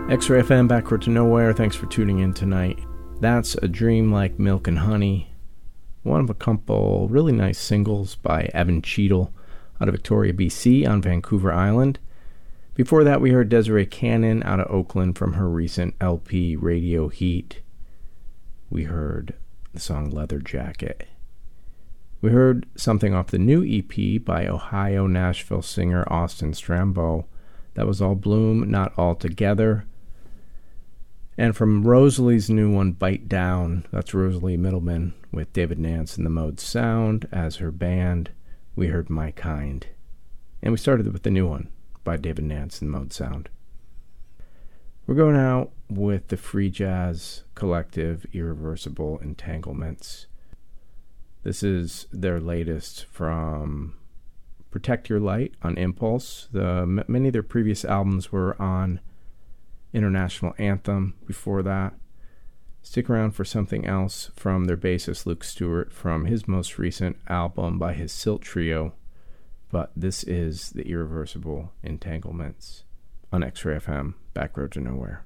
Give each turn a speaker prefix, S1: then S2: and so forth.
S1: X-Ray FM, Back Road to Nowhere. Thanks for tuning in tonight. That's A Dream Like Milk and Honey, one of a couple really nice singles by Evan Cheadle out of Victoria, BC on Vancouver Island. Before that, we heard Desiree Cannon out of Oakland from her recent LP Radio Heat. We heard the song Leather Jacket. We heard something off the new EP by Ohio-Nashville singer Austin Strambo. That was All Bloom, Not All Together. And from Rosalie's new one, Bite Down, that's Rosalie Middleman with David Nance and the Mode Sound as her band, we heard My Kind. And we started with the new one by David Nance and the Mode Sound. We're going out with the free jazz collective Irreversible Entanglements. This is their latest from Protect Your Light on Impulse. Many of their previous albums were on International Anthem before that. Stick around for something else from their bassist Luke Stewart from his most recent album by his Silt Trio. But this is the Irreversible Entanglements on X-Ray FM, Back Road to Nowhere.